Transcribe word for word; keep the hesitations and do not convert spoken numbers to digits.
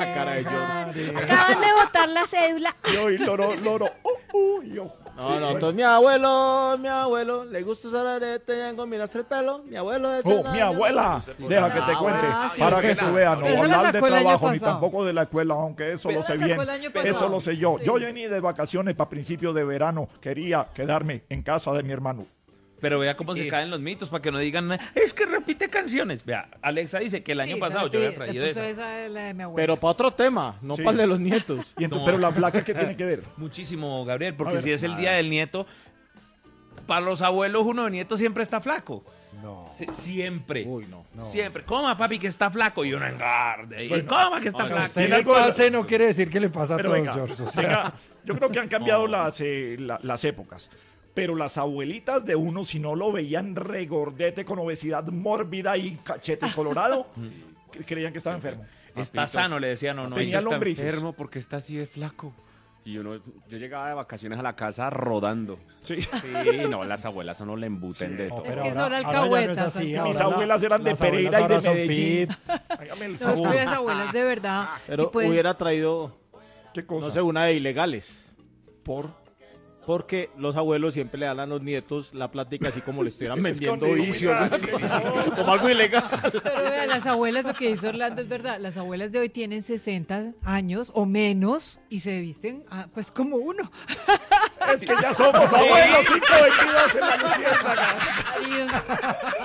Esa cara de George. Acaban de botar la cédula. Y hoy loro, loro, uh, uh, y yo. No, sí, no, bueno. Entonces mi abuelo, mi abuelo, le gusta usar arete y combinarse el pelo. Mi abuelo es... Oh, mi abuela, deja que te cuente, ah, sí, para que tú veas, no hablar de trabajo ni tampoco de la escuela, aunque eso pero lo sé bien, eso lo sé yo. Sí. Yo vení de vacaciones para principios de verano, quería quedarme en casa de mi hermano. Pero vea cómo se caen los mitos para que no digan, es que repite canciones. Vea, Alexa dice que el año sí, pasado yo había traído esa. esa es la de mi pero para otro tema, no sí. para el de los nietos. Y entonces, no. Pero la flaca, ¿qué tiene que ver? Muchísimo, Gabriel, porque ver, si es el día del nieto, para los abuelos uno de nieto siempre está flaco. No. Sí, siempre. Uy, no, no. Siempre. Coma, papi, que está flaco. Y uno engarde. Bueno, y coma, que está flaco. Si le pase, no quiere decir que le pasa pero a todos, venga, George. O sea. venga, yo creo que han cambiado no. las, eh, la, las épocas. Pero las abuelitas de uno, si no lo veían regordete con obesidad mórbida y cachete colorado, creían que estaba sí, enfermo. Está sano, le decían, no, no. Tenía está lombrices. enfermo porque está así de flaco. Y uno, yo llegaba de vacaciones a la casa rodando. Sí. Sí, no, las abuelas son le embuten sí. de todo. Es pero que ahora, son alcahuetas. No es así, mis abuelas eran de Pereira y de Medellín. Hágame el favor. No, es que las abuelas de verdad. Pero pueden... hubiera traído, ¿qué cosa? No sé, una de ilegales. ¿Por? Porque los abuelos siempre le dan a los nietos la plática así como le estuvieran vendiendo vicio, ¿no? Sí, sí, sí. Como algo ilegal. Pero vean, las abuelas, lo que dice Orlando es verdad, las abuelas de hoy tienen sesenta años o menos y se visten ah, pues como uno. Es que ya somos abuelos, cinco veintidós en la luciérnaga. Adiós.